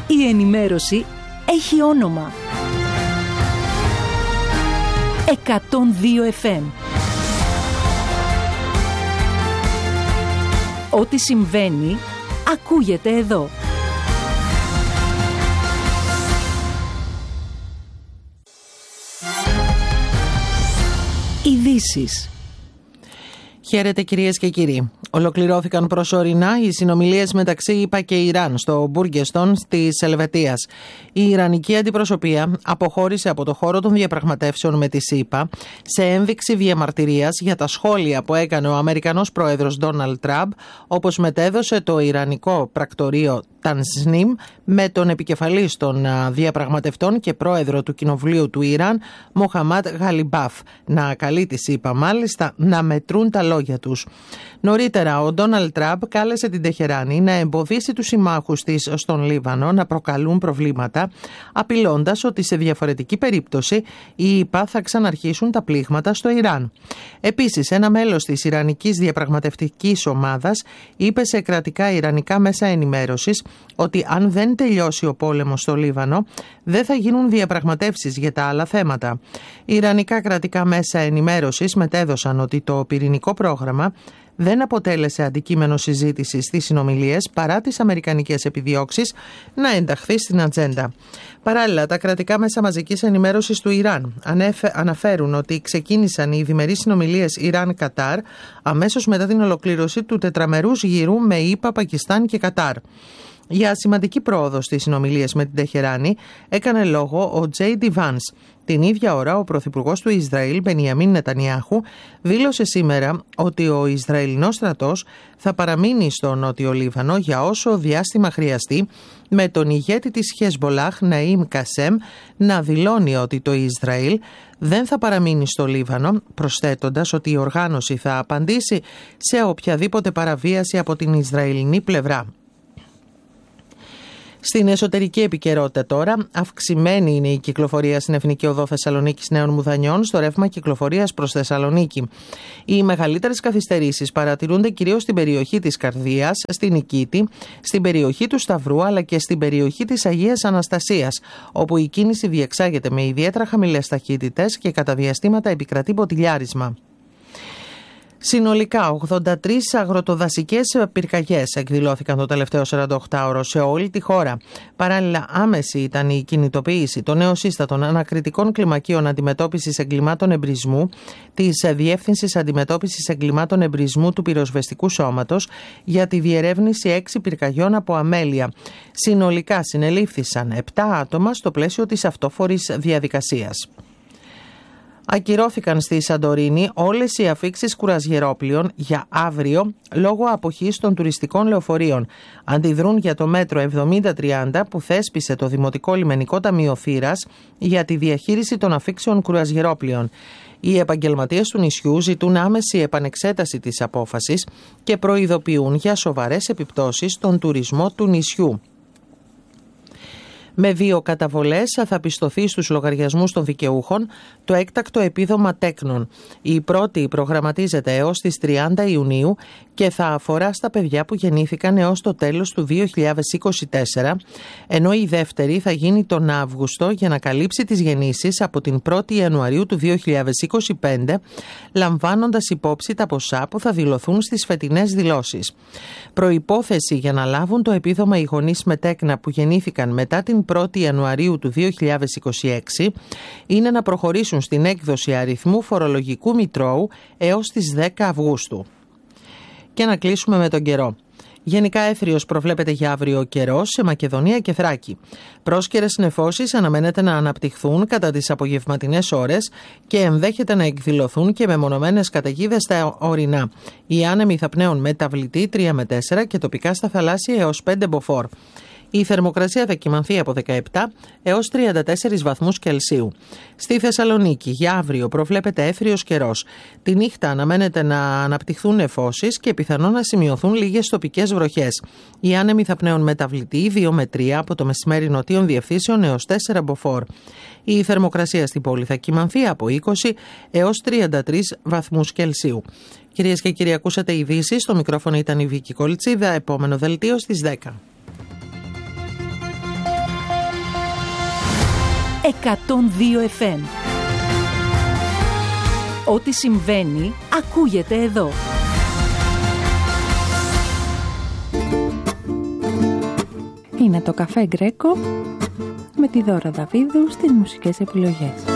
Η ενημέρωση έχει όνομα. 102 FM. Ό,τι συμβαίνει, ακούγεται εδώ. Ειδήσεις. Χαίρετε κυρίες και κύριοι. Ολοκληρώθηκαν προσωρινά οι συνομιλίες μεταξύ ΗΠΑ και Ιράν στο Μπούργκεστον της Ελβετίας. Η Ιρανική αντιπροσωπεία αποχώρησε από το χώρο των διαπραγματεύσεων με τις ΗΠΑ σε ένδειξη διαμαρτυρίας για τα σχόλια που έκανε ο Αμερικανός πρόεδρος Ντόναλντ Τραμπ, όπως μετέδωσε το Ιρανικό πρακτορείο Τανσνίμ με τον επικεφαλής των διαπραγματευτών και πρόεδρο του Κοινοβουλίου του Ιράν, Μοχαμάντ Γαλιμπάφ, να καλεί τις ΗΠΑ μάλιστα να μετρούν τα λόγια τους. Νωρίτερα, ο Ντόναλντ Τραμπ κάλεσε την Τεχεράνη να εμποδίσει τους συμμάχους της στον Λίβανο να προκαλούν προβλήματα, απειλώντας ότι σε διαφορετική περίπτωση οι ΗΠΑ θα ξαναρχίσουν τα πλήγματα στο Ιράν. Επίσης, ένα μέλος της Ιρανικής διαπραγματευτικής ομάδας είπε σε κρατικά ιρανικά μέσα ενημέρωσης ότι αν δεν τελειώσει ο πόλεμος στο Λίβανο, δεν θα γίνουν διαπραγματεύσεις για τα άλλα θέματα. Οι ιρανικά κρατικά μέσα ενημέρωσης μετέδωσαν ότι το πυρηνικό πρόγραμμα δεν αποτέλεσε αντικείμενο συζήτησης στις συνομιλίες παρά τις αμερικανικές επιδιώξεις να ενταχθεί στην ατζέντα. Παράλληλα, τα κρατικά μέσα μαζικής ενημέρωσης του Ιράν αναφέρουν ότι ξεκίνησαν οι διμερείς συνομιλίες Ιράν-Κατάρ αμέσως μετά την ολοκλήρωση του τετραμερούς γύρου με ΗΠΑ, Πακιστάν και Κατάρ. Για σημαντική πρόοδο στις συνομιλίες με την Τεχεράνη έκανε λόγο ο J.D. Vance. Την ίδια ώρα, ο πρωθυπουργός του Ισραήλ, Μπενιαμίν Νετανιάχου, δήλωσε σήμερα ότι ο Ισραηλινός στρατός θα παραμείνει στο Νότιο Λίβανο για όσο διάστημα χρειαστεί, με τον ηγέτη της Χεσμπολάχ, Ναΐμ Κασέμ, να δηλώνει ότι το Ισραήλ δεν θα παραμείνει στο Λίβανο, προσθέτοντας ότι η οργάνωση θα απαντήσει σε οποιαδήποτε παραβίαση από την Ισραηλινή πλευρά. Στην εσωτερική επικαιρότητα τώρα, αυξημένη είναι η κυκλοφορία στην Εθνική Οδό Θεσσαλονίκης Νέων Μουδανιών στο ρεύμα κυκλοφορίας προς Θεσσαλονίκη. Οι μεγαλύτερες καθυστερήσεις παρατηρούνται κυρίως στην περιοχή της Καρδίας, στην Νικήτη, στην περιοχή του Σταυρού αλλά και στην περιοχή της Αγίας Αναστασίας, όπου η κίνηση διεξάγεται με ιδιαίτερα χαμηλές ταχύτητες και κατά διαστήματα επικρατεί ποτηλιάρισμα. Συνολικά, 83 αγροτοδασικές πυρκαγιές εκδηλώθηκαν το τελευταίο 48ωρο σε όλη τη χώρα. Παράλληλα, άμεση ήταν η κινητοποίηση των νεοσύστατων ανακριτικών κλιμακίων αντιμετώπισης εγκλημάτων εμπρισμού της Διεύθυνσης Αντιμετώπισης Εγκλημάτων Εμπρισμού του Πυροσβεστικού Σώματος για τη διερεύνηση 6 πυρκαγιών από αμέλεια. Συνολικά συνελήφθησαν 7 άτομα στο πλαίσιο της αυτόφορης διαδικασίας. Ακυρώθηκαν στη Σαντορίνη όλες οι αφίξεις κουρασγερόπλοιων για αύριο λόγω αποχής των τουριστικών λεωφορείων. Αντιδρούν για το μέτρο 7030 που θέσπισε το Δημοτικό Λιμενικό Ταμείο Θήρας για τη διαχείριση των αφίξεων κουρασγερόπλοιων. Οι επαγγελματίες του νησιού ζητούν άμεση επανεξέταση της απόφασης και προειδοποιούν για σοβαρές επιπτώσεις στον τουρισμό του νησιού. Με 2 καταβολές θα πιστωθεί στους λογαριασμούς των δικαιούχων το έκτακτο επίδομα τέκνων. Η πρώτη προγραμματίζεται έως τις 30 Ιουνίου και θα αφορά στα παιδιά που γεννήθηκαν έως το τέλος του 2024, ενώ η δεύτερη θα γίνει τον Αύγουστο για να καλύψει τις γεννήσεις από την 1η Ιανουαρίου του 2025, λαμβάνοντας υπόψη τα ποσά που θα δηλωθούν στις φετινές δηλώσεις. Προϋπόθεση για να λάβουν το επίδομα οι γονείς με τέκνα που γεννήθηκαν μετά την 1η Ιανουαρίου του 2026 είναι να προχωρήσουν στην έκδοση αριθμού φορολογικού μητρώου έως τις 10 Αυγούστου. Και να κλείσουμε με τον καιρό. Γενικά έθριος προβλέπεται για αύριο καιρός σε Μακεδονία και Θράκη. Πρόσκαιρες νεφώσεις αναμένεται να αναπτυχθούν κατά τις απογευματινές ώρες και ενδέχεται να εκδηλωθούν και μεμονωμένες καταιγίδες στα ορεινά. Οι άνεμοι θα πνέουν μεταβλητή 3 με 4 και τοπικά στα θαλάσσια έως 5 μποφόρ. Η θερμοκρασία θα κυμανθεί από 17 έως 34 βαθμούς Κελσίου. Στη Θεσσαλονίκη για αύριο προβλέπεται έθριος καιρός. Τη νύχτα αναμένεται να αναπτυχθούν νεφώσεις και πιθανόν να σημειωθούν λίγες τοπικές βροχές. Οι άνεμοι θα πνέουν μεταβλητή 2 με 3 από το μεσημέρι νοτίων διευθύνσεων έως 4 μποφόρ. Η θερμοκρασία στην πόλη θα κυμανθεί από 20 έως 33 βαθμούς Κελσίου. Κυρίες και κύριοι, ακούσατε ειδήσεις. Στο μικρόφωνο ήταν η Βίκη Κολτσίδα. Επόμενο δελτίο στις 10. 102 FM. Ό,τι συμβαίνει, ακούγεται εδώ. Είναι το Καφέ Γκρέκο με τη Δώρα Δαβίδου στις μουσικές επιλογές.